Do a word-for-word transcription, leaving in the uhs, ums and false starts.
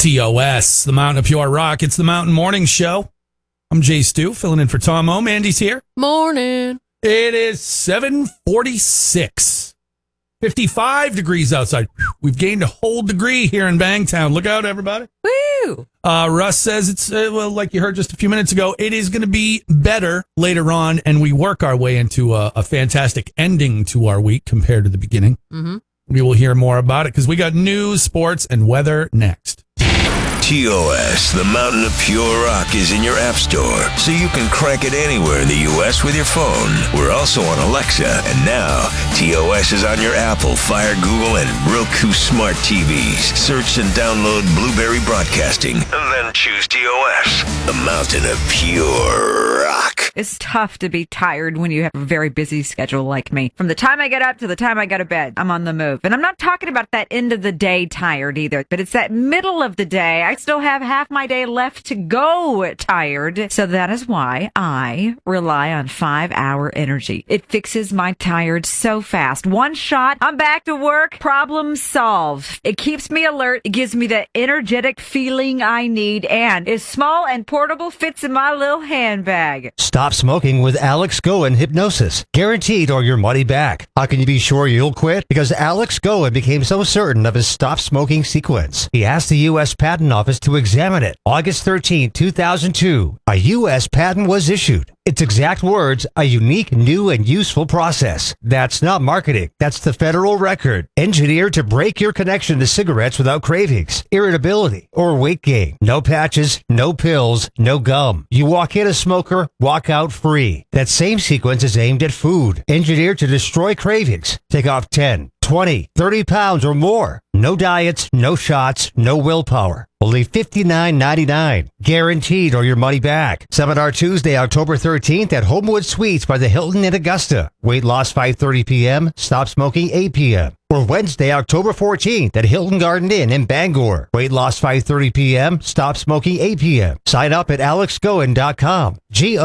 T O S, the Mountain of Pure Rock. It's the Mountain Morning Show. I'm Jay Stu, filling in for Tom O. Mandy's here. Morning. It is seven forty-six. fifty-five degrees outside. We've gained a whole degree here in Bangtown. Look out, everybody. Woo! Uh, Russ says it's, uh, well, like you heard just a few minutes ago, it is going to be better later on, and we work our way into a, a fantastic ending to our week compared to the beginning. Mm-hmm. We will hear more about it because we got news, sports, and weather next. T O S, the Mountain of Pure Rock, is in your app store, so you can crank it anywhere in the U S with your phone. We're also on Alexa, and now T O S is on your Apple, Fire, Google, and Roku smart T Vs. Search and download Blueberry Broadcasting, and then choose T O S, the Mountain of Pure Rock. It's tough to be tired when you have a very busy schedule like me. From the time I get up to the time I go to bed, I'm on the move. And I'm not talking about that end of the day tired either, but it's that middle of the day. I still have half my day left to go tired. So that is why I rely on five hour Energy. It fixes my tired so fast. One shot, I'm back to work, problem solved. It keeps me alert. It gives me the energetic feeling I need, and is small and portable, fits in my little handbag. Stop smoking with Alex Goen Hypnosis. Guaranteed or your money back. How can you be sure you'll quit? Because Alex Goen became so certain of his stop smoking sequence. He asked the U S Patent Office to examine it. August thirteenth, two thousand two, a U S patent was issued. Its exact words, a unique, new, and useful process. That's not marketing. That's the federal record. Engineered to break your connection to cigarettes without cravings, irritability, or weight gain. No patches, no pills, no gum. You walk in a smoker, walk out free. That same sequence is aimed at food. Engineered to destroy cravings. Take off ten, twenty, thirty pounds or more. No diets, no shots, no willpower. Only fifty-nine ninety-nine. Guaranteed or your money back. Seminar Tuesday, October thirteenth at Homewood Suites by the Hilton in Augusta. Weight loss five thirty p.m. Stop smoking eight p.m. Or Wednesday, October fourteenth at Hilton Garden Inn in Bangor. Weight loss five thirty p.m. Stop smoking eight p.m. Sign up at alex goen dot com. G